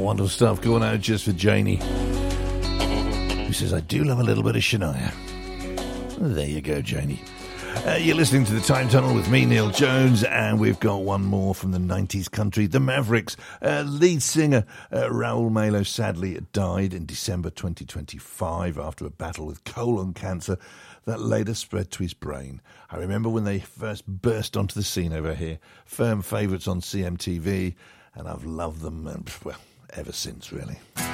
wonderful stuff going out just for Janie, who says, I do love a little bit of Shania. There you go, Janie. You're listening to The Time Tunnel with me, Neil Jones, and we've got one more from the 90s country, The Mavericks. Lead singer Raul Malo sadly died in December 2025 after a battle with colon cancer that later spread to his brain. I remember when they first burst onto the scene over here, firm favourites on CMTV, and I've loved them, and, well, ever since, really.